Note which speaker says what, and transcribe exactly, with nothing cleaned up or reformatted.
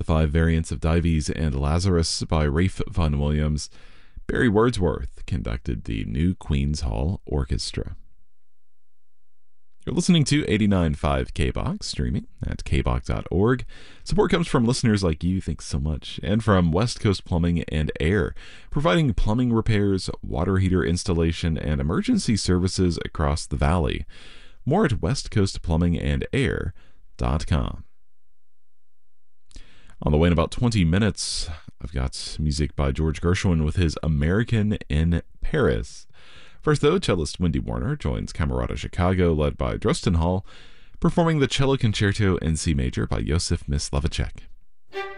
Speaker 1: Five Variants of Dives and Lazarus by Ralph Vaughan Williams. Barry Wordsworth conducted the New Queen's Hall Orchestra. You're listening to eighty-nine point five K B O X, streaming at k b o x dot org. Support comes from listeners like you, thanks so much, and from West Coast Plumbing and Air, providing plumbing repairs, water heater installation, and emergency services across the valley. More at west coast plumbing and air dot com. On the way in about twenty minutes, I've got music by George Gershwin with his American in Paris. First, though, cellist Wendy Warner joins Camerata Chicago, led by Drosten Hall, performing the Cello Concerto in C Major by Joseph Myslavacek.